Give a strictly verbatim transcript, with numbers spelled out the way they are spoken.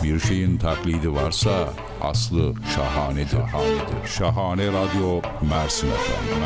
Bir şeyin taklidi varsa aslı şahanedir. Şahanedir. Şahane Radyo Mersin efendim.